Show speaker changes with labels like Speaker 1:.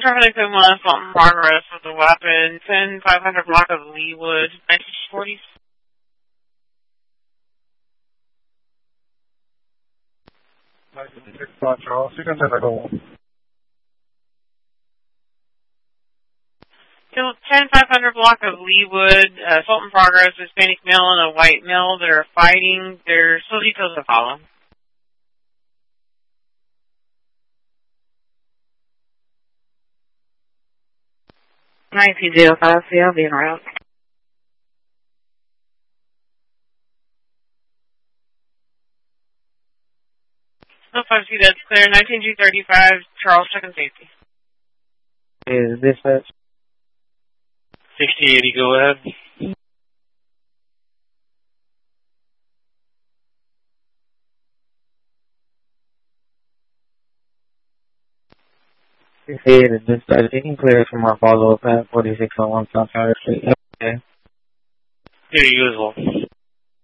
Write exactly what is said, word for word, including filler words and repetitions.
Speaker 1: traffic one, assault in progress with the weapon. ten five hundred block of Leewood, nineteen forty.
Speaker 2: nineteen sixty-five, Charles. You can take that go on.
Speaker 1: ten five hundred block of Leewood, uh, assault in progress, Hispanic male and a white male. They're fighting. Their still details to follow.
Speaker 3: nineteen oh five, C, I'll be en route.
Speaker 1: Oh, five C, that's clear. nineteen G thirty-five, Charles, check and safety.
Speaker 4: Is dispatch?
Speaker 5: sixty eighty, go ahead.
Speaker 4: sixty eight is dispatch. You can clear from our follow-up at forty-six oh one South Charter Street. Okay.
Speaker 5: Here you as well.